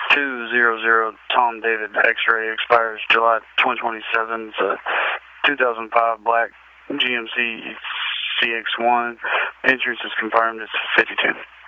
200 Tom David X-Ray, expires July 2027. It's a 2005 black GMC CX-1. Insurance is confirmed. It's 52.